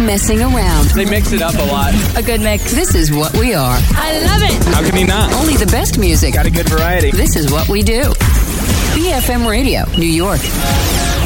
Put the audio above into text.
messing around. They mix it up a lot. A good mix. This is what we are. I love it. How can you not? Only the best music. Got a good variety. This is what we do. BFM Radio, New York.